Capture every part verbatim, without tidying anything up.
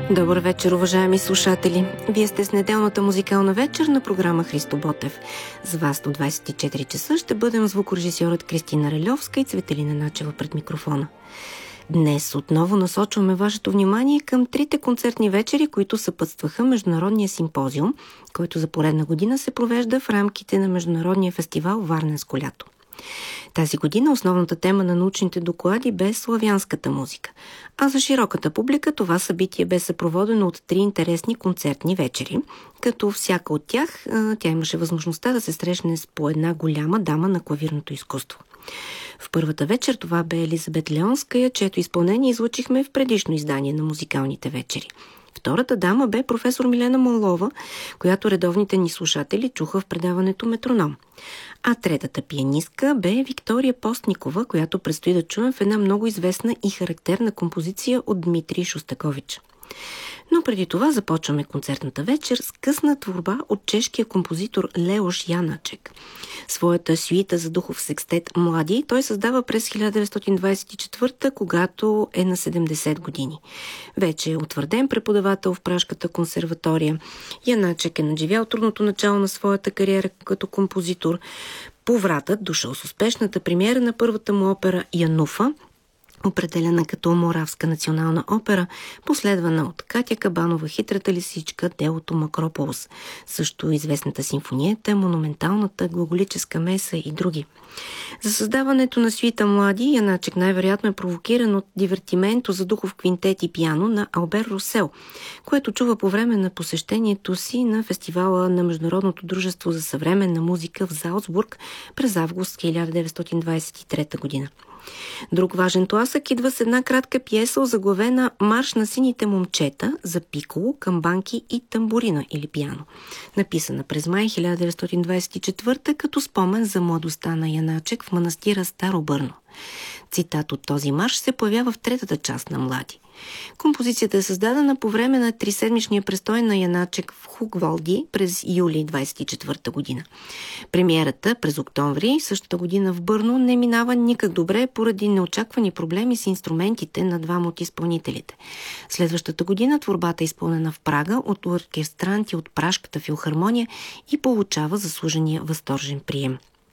Добър вечер, уважаеми слушатели! Вие сте с неделната музикална вечер на програма Христо Ботев. С вас до двадесет и четири часа ще бъдем звукорежисьорът Кристина Ралевска и Цветелина Начева пред микрофона. Днес отново насочваме вашето внимание към трите концертни вечери, които съпътстваха Международния симпозиум, който за поредна година се провежда в рамките на Международния фестивал Варненско лято. Тази година основната тема на научните доклади бе славянската музика, а за широката публика това събитие бе съпроводено от три интересни концертни вечери, като всяка от тях тя имаше възможността да се срещне с по една голяма дама на клавирното изкуство. В първата вечер това бе Елизабет Леонская, чието изпълнение излъчихме в предишно издание на музикалните вечери. Втората дама бе професор Милена Молова, която редовните ни слушатели чуха в предаването Метроном. А третата пианистка бе Виктория Постникова, която предстои да чуем в една много известна и характерна композиция от Дмитрий Шостакович. Но преди това започваме концертната вечер с късна творба от чешкия композитор Леош Яначек. Своята сюита за духов секстет "Млади" той създава през хиляда деветстотин двадесет и четвърта, когато е на седемдесет години. Вече е утвърден преподавател в Пражката консерватория. Яначек е надживял трудното начало на своята кариера като композитор. Повратът дошъл с успешната премиера на първата му опера "Януфа", определена като Моравска национална опера, последвана от Катя Кабанова "Хитрата лисичка", делото Макрополос, също известната симфониета, монументалната глаголическа меса и други. За създаването на сюита "Млади" Яначек най-вероятно е провокиран от дивертименто за духов квинтет и пиано на Албер Русел, което чува по време на посещението си на фестивала на Международното дружество за съвременна музика в Залцбург през август хиляда деветстотин двадесет и трета година. Друг важен тласък идва с една кратка пиеса, озаглавена "Марш на сините момчета" за пиколо, камбанки и тамбурина или пиано, написана през май хиляда деветстотин двадесет и четвърта като спомен за младостта на Яначек в манастира Старо Бърно. Цитат от този марш се появява в третата част на "Млади". Композицията е създадена по време на триседмичния престой на Яначек в Хуквалди през юли двадесет и четвърта година. Премиерата през октомври същата година в Бърно не минава никак добре поради неочаквани проблеми с инструментите на двама от изпълнителите. Следващата година творбата е изпълнена в Прага от оркестранти от Пражката филхармония и получава заслужения възторжен прием.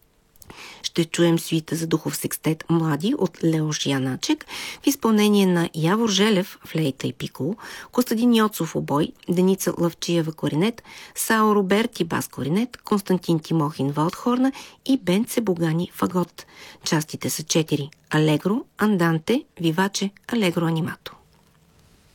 Ще чуем сюита за духов секстет "Млади" от Леош Яначек в изпълнение на Явор Желев флейта и пиколо, Костадин Йоцов обой, Деница Лавчиева кларинет, Сао Роберти бас кларинет, Константин Тимохин валдхорна и Бенце Богани фагот. Частите са четири: алегро, анданте, виваче, алегро анимато.